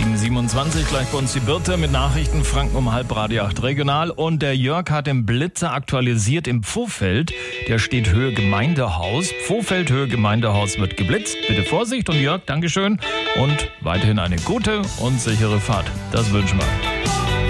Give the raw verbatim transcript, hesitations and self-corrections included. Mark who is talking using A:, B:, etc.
A: sieben siebenundzwanzig, gleich bei uns die Birte mit Nachrichten, Franken um halb, Radio acht regional. Und der Jörg hat den Blitzer aktualisiert im Pfohfeld. Der steht Höhe Gemeindehaus. Pfohfeld, Höhe Gemeindehaus wird geblitzt. Bitte Vorsicht und Jörg, Dankeschön. Und weiterhin eine gute und sichere Fahrt. Das wünschen wir.